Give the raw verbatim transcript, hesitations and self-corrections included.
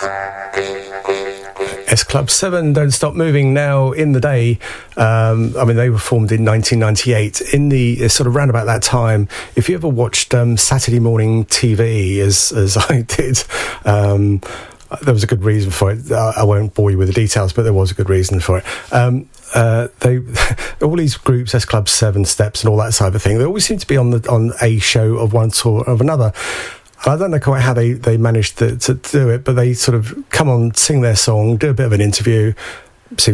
S Club seven, Don't Stop Moving. Now, in the day, um, I mean, they were formed in nineteen ninety-eight. In the sort of round about that time, if you ever watched um, Saturday morning T V, as as I did, um, there was a good reason for it. I, I won't bore you with the details, but there was a good reason for it. Um, uh, they all these groups, S Club seven, Steps, and all that type of thing, they always seem to be on the on a show of one sort or of another. I don't know quite how they, they managed to, to do it, but they sort of come on, sing their song, do a bit of an interview,